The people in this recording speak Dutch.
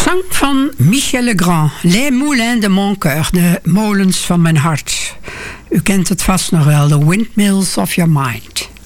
Zang van Michel Legrand, Les Moulins de mon cœur, de molens van mijn hart. U kent het vast nog wel, The Windmills of Your Mind.